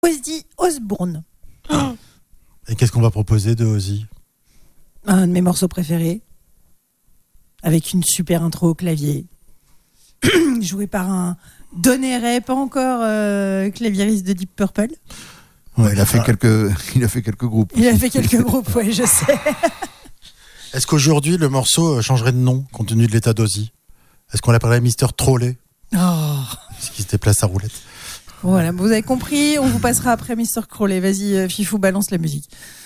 Ozzy Osbourne. Et qu'est-ce qu'on va proposer de Ozzy ? Un de mes morceaux préférés, avec une super intro au clavier, joué par un Donneray, pas encore claviériste de Deep Purple. Ouais, il a fait quelques groupes. Il a fait quelques groupes, oui, je sais. Est-ce qu'aujourd'hui le morceau changerait de nom compte tenu de l'état d'Ozzy ? Est-ce qu'on l'appellerait Mister Trolley ? Oh. Parce qu'il se déplace à roulette. Voilà, vous avez compris, on vous passera après Mr. Crowley. Vas-y, Fifou, balance la musique.